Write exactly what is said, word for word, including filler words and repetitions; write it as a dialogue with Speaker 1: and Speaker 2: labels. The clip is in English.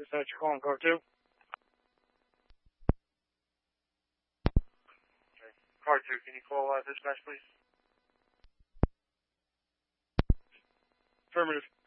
Speaker 1: Dispatch, you're calling car two. Okay. Car two, can you call uh, dispatch, please? Affirmative.